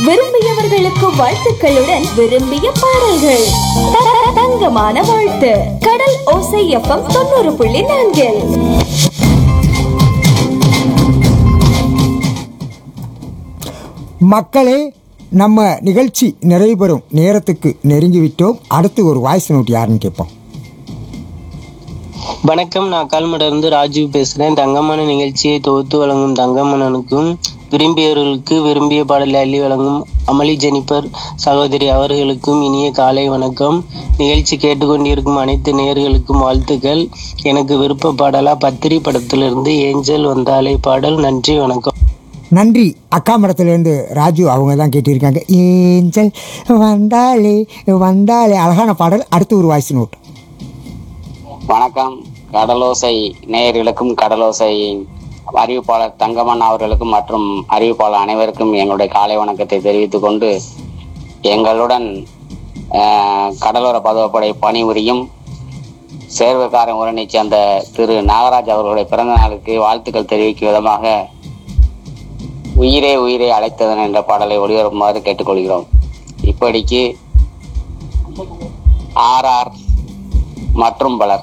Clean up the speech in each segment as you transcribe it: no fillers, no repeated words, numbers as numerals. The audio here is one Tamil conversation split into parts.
விரும்பியவர்களுக்கு வாழ்த்துக்களுடன் விரும்பிய பாடல்கள். தங்கமான வாழ்த்து. கடல் ஓசை எஃப்எம் 90.4. மக்களே, நம்ம நிகழ்ச்சி நிறைவு பெறும் நேரத்துக்கு நெருங்கிவிட்டோம். அடுத்து ஒரு வாய்ஸ் நோட் யாருன்னு கேட்போம். வணக்கம், நான் கால்மடர்ந்து ராஜீவ் பேசுறேன். தங்கமான நிகழ்ச்சியை தொகுத்து வழங்கும் தங்கமணனுக்கும், விரும்பியவர்களுக்கு விரும்பிய பாடலை அள்ளி வழங்கும் அமளி ஜெனிபர் சகோதரி அவர்களுக்கும் இனிய காலை வணக்கம். நிகழ்ச்சி கேட்டுக்கொண்டிருக்கும் அனைத்து நேயர்களுக்கும் வாழ்த்துக்கள். எனக்கு விருப்ப பாடலா பத்திரி படத்திலிருந்து ஏஞ்சல் வந்தாலே பாடல். நன்றி, வணக்கம். நன்றி. அக்கா மடத்துலேருந்து ராஜு அவங்க தான் கேட்டிருக்காங்க. ஏஞ்சல் வந்தாலே வந்தாலே அழகான பாடல். அடுத்து ஒரு வாய்ஸ் நோட். வணக்கம். கடலோசை நேயர்களுக்கும் கடலோசை அறிவிப்பாளர் தங்கமன் அவர்களுக்கும் மற்றும் அறிவிப்பாளர் அனைவருக்கும் எங்களுடைய காலை வணக்கத்தை தெரிவித்துக் கொண்டு, எங்களுடன் கடலோர பாதுகாப்படை பணிபுரியும் சேர்வைக்காரன் உடனே சேர்ந்த திரு நாகராஜ் அவர்களுடைய பிறந்த நாளுக்கு வாழ்த்துக்கள் தெரிவிக்கும் விதமாக உயிரே உயிரே அழைத்ததன் என்ற பாடலை ஒளிபரப்புமாறு கேட்டுக்கொள்கிறோம். இப்படிக்கு ஆர்ஆர் மற்றும் பலர்.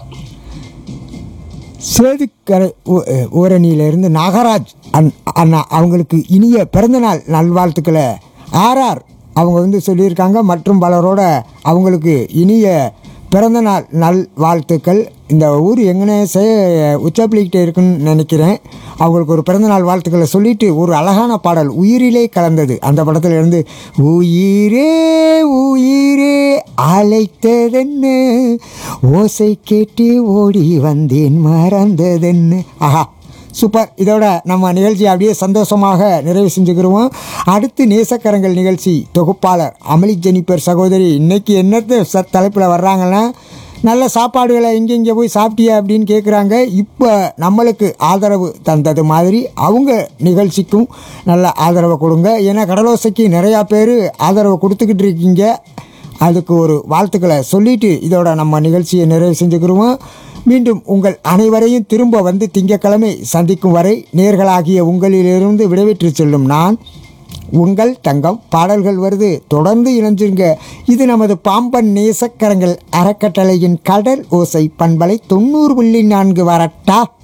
சேதுக்கரை ஊரணியிலிருந்து நாகராஜ் அண்ணா அவங்களுக்கு இனிய பிறந்தநாள் நல்வாழ்த்துக்களை ஆர்ஆர் அவங்க சொல்லியிருக்காங்க. மற்றும் பலரோட அவங்களுக்கு இனிய பிறந்தநாள் நல்வாழ்த்துக்கள். இந்த ஊர் எங்கனே உச்சப்பிள்ளிக்கிட்டே இருக்குன்னு நினைக்கிறேன். அவங்களுக்கு ஒரு பிறந்தநாள் வாழ்த்துக்களை சொல்லிட்டு ஒரு அழகான பாடல் உயிரிலே கலந்தது அந்த படத்தில் இருந்து உயிரே உயிரே அழைத்ததென்னு ஓசை கேட்டு ஓடி வந்தேன் மறந்ததென்னு. ஆஹா, சூப்பர். இதோட நம்ம நிகழ்ச்சி அப்படியே சந்தோஷமாக நிறைவு செஞ்சுக்கிடுவோம். அடுத்து நேசக்கரங்கள் நிகழ்ச்சி தொகுப்பாளர் அமளி ஜெனிபர் சகோதரி இன்னைக்கு என்னத்தை தலைப்பில் வர்றாங்கன்னா, நல்ல சாப்பாடுகளை எங்கெங்கே போய் சாப்பிட்டியா அப்படின்னு கேட்குறாங்க. இப்போ நம்மளுக்கு ஆதரவு தந்தது மாதிரி அவங்க நிகழ்ச்சிக்கும் நல்ல ஆதரவை கொடுங்க. ஏன்னா கடலோசைக்கு நிறையா பேர் ஆதரவு கொடுத்துக்கிட்டு இருக்கீங்க. அதுக்கு ஒரு வாழ்த்துக்களை சொல்லிட்டு இதோட நம்ம நிகழ்ச்சியை நிறைவு செஞ்சுக்கிடுவோம். மீண்டும் உங்கள் அனைவரையும் திரும்ப திங்கட்கிழமை சந்திக்கும் வரை நேர்களாகிய உங்களிலிருந்து விடைபெற்று செல்லும் நான் உங்கள் தங்கம். பாடல்கள் வருது, தொடர்ந்து இணைஞ்சிருங்க. இது நமது பாம்பன் நேசக்கரங்கள் அறக்கட்டளையின் கடல் ஓசை பண்பலை 90.4 வரட்டா.